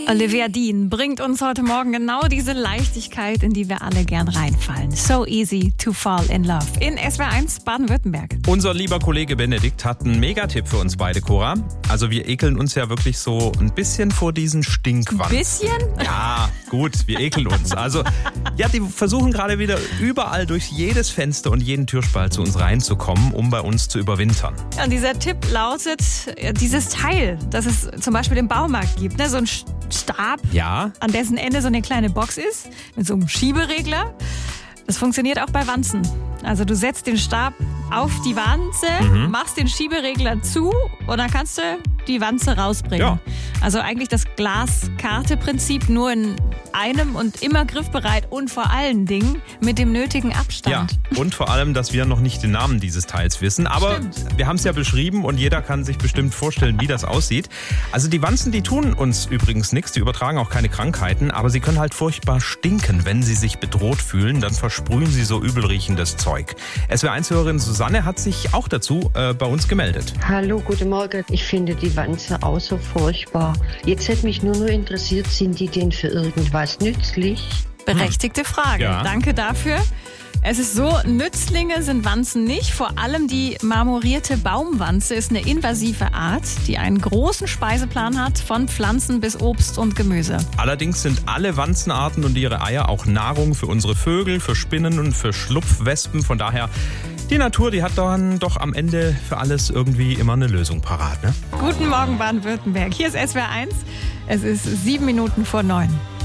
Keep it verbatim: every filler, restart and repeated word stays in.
Olivia Dean bringt uns heute Morgen genau diese Leichtigkeit, in die wir alle gern reinfallen. So easy to fall in love. In S W R eins Baden-Württemberg. Unser lieber Kollege Benedikt hat einen Megatipp für uns beide, Cora. Also wir ekeln uns ja wirklich so ein bisschen vor diesen Stinkwanzen. Ein bisschen? Ja, gut, wir ekeln uns. Also ja, die versuchen gerade wieder überall durch jedes Fenster und jeden Türspalt zu uns reinzukommen, um bei uns zu überwintern. Ja, und dieser Tipp lautet, dieses Teil, das es zum Beispiel im Baumarkt gibt, ne, so ein Stab, Ja, an dessen Ende so eine kleine Box ist, mit so einem Schieberegler. Das funktioniert auch bei Wanzen. Also du setzt den Stab auf die Wanze, Mhm. machst den Schieberegler zu und dann kannst du die Wanze rausbringen. Ja. Also eigentlich das Glas-Karte-Prinzip nur in einem und immer griffbereit und vor allen Dingen mit dem nötigen ja. Abstand. Und vor allem, dass wir noch nicht den Namen dieses Teils wissen. Aber Stimmt. wir haben es ja beschrieben und jeder kann sich bestimmt vorstellen, wie das aussieht. Also die Wanzen, die tun uns übrigens nichts, die übertragen auch keine Krankheiten, aber sie können halt furchtbar stinken, wenn sie sich bedroht fühlen. Dann versprühen sie so übelriechendes Zeug. S W R eins-Hörerin Susanne hat sich auch dazu äh, bei uns gemeldet. Hallo, guten Morgen. Ich finde die Wanze auch so furchtbar. Jetzt hätte mich nur nur interessiert, sind die denn für irgendwas nützlich? Berechtigte Frage. Ja. Danke dafür. Es ist so, Nützlinge sind Wanzen nicht. Vor allem die marmorierte Baumwanze ist eine invasive Art, die einen großen Speiseplan hat, von Pflanzen bis Obst und Gemüse. Allerdings sind alle Wanzenarten und ihre Eier auch Nahrung für unsere Vögel, für Spinnen und für Schlupfwespen. Von daher, die Natur, die hat dann doch am Ende für alles irgendwie immer eine Lösung parat, ne? Guten Morgen Baden-Württemberg. Hier ist S W R eins. Es ist sieben Minuten vor neun.